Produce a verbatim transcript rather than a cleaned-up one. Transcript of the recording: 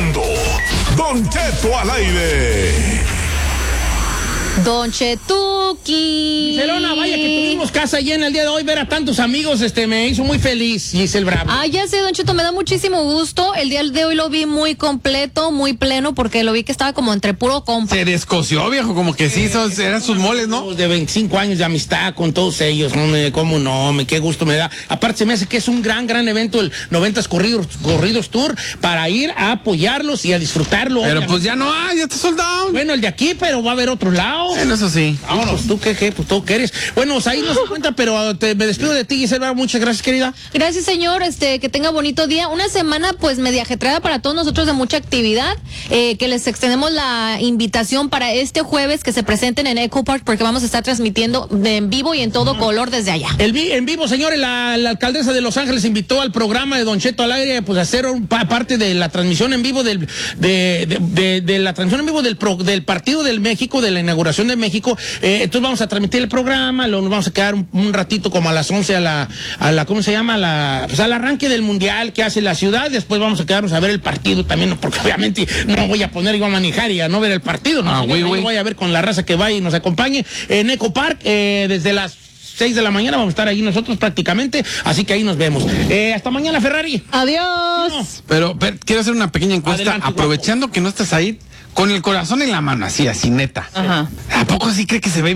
escuchando Don Cheto al aire. Don Chetuki. Giselona, vaya que tuvimos casa llena el día de hoy. Ver a tantos amigos este, me hizo muy feliz, Giselle Bravo. Ah, ya sé, Don Cheto, me da muchísimo gusto. El día de hoy lo vi muy completo, muy pleno, porque lo vi que estaba como entre puro compa. Se descoció, viejo, como que sí, son, eran sus moles, ¿no? De veinticinco años de amistad con todos ellos, no me, cómo no, me, qué gusto me da. Aparte se me hace que es un gran, gran evento el noventas Corridos, Corridos Tour para ir a apoyarlos y a disfrutarlo. Pero obviamente. pues ya no hay, ya está soldado. Bueno, el de aquí, pero va a haber otro lado. Bueno, eso sí. Vámonos, tú qué, qué, pues tú qué eres. Bueno, pues ahí no se cuenta, pero te, me despido de ti, Giselle. Muchas gracias, querida. Gracias, señor, este, que tenga bonito día. Una semana, pues, media ajetreada para todos nosotros, de mucha actividad, eh, que les extendemos la invitación para este jueves que se presenten en Echo Park, porque vamos a estar transmitiendo de en vivo y en todo color desde allá. El vi, en vivo, señores, la, la alcaldesa de Los Ángeles invitó al programa de Don Cheto al aire, pues, a hacer un, pa, parte de la transmisión en vivo del, de, de, de, de la transmisión en vivo del, pro, del Partido del México, de la inauguración de México. Eh, entonces vamos a transmitir el programa, lo, nos vamos a quedar un, un ratito como a las once a la, a la, ¿cómo se llama? A la, pues al arranque del mundial que hace la ciudad. Después vamos a quedarnos a ver el partido también, porque obviamente no voy a poner yo a manejar y a no ver el partido, no, ah, güey, güey. voy a ver con la raza que vaya y nos acompañe en Echo Park, eh, desde las seis de la mañana vamos a estar ahí nosotros prácticamente, así que ahí nos vemos. Eh, hasta mañana, Ferrari. Adiós. No. Pero, pero quiero hacer una pequeña encuesta, Adelante, aprovechando guapo. que no estás ahí, con el corazón en la mano, así, así, neta. Ajá. ¿A poco sí cree que se ve